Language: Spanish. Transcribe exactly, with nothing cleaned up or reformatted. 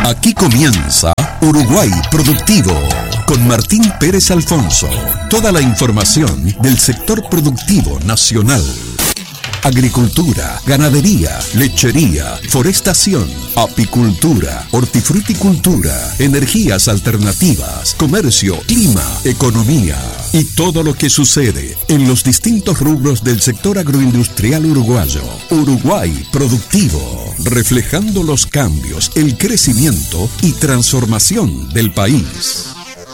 Aquí comienza Uruguay Productivo con Martín Pérez Alfonso. Toda la información del sector productivo nacional. Agricultura, ganadería, lechería, forestación, apicultura, hortifruticultura, energías alternativas, comercio, clima, economía y todo lo que sucede en los distintos rubros del sector agroindustrial uruguayo. Uruguay Productivo, reflejando los cambios, el crecimiento y transformación del país.